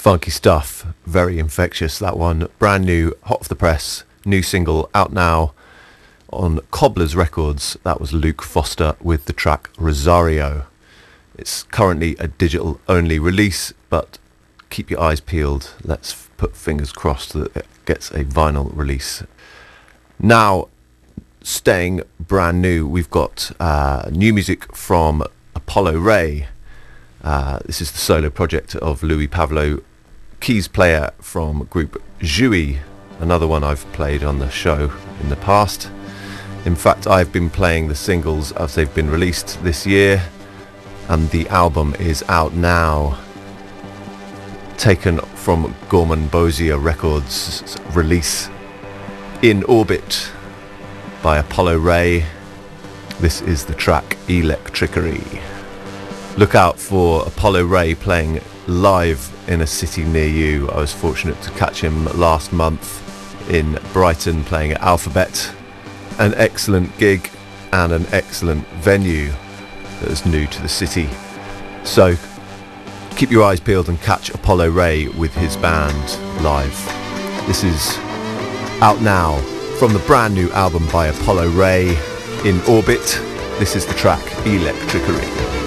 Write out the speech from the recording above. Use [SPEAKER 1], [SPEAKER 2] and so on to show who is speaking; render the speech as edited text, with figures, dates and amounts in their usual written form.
[SPEAKER 1] Funky stuff, very infectious, that one. Brand new, hot off the press, new single out now on Cobblers Records. That was Luke Foster with the track Rosario. It's currently a digital only release, but keep your eyes peeled. Let's put fingers crossed that it gets a vinyl release. Now, staying brand new, we've got new music from Apollo Ray. This is the solo project of Louis Pavlo, keys player from group Jouy, another one I've played on the show in the past. In fact, I've been playing the singles as they've been released this year, and the album is out now. Taken from Gorman Bozier Records' release In Orbit by Apollo Ray. This is the track Electricery. Look out for Apollo Ray playing live in a city near you. I was fortunate to catch him last month in Brighton playing at Alphabet. An excellent gig and an excellent venue that is new to the city. So keep your eyes peeled and catch Apollo Ray with his band live. This is out now from the brand new album by Apollo Ray, In Orbit. This is the track Electricery.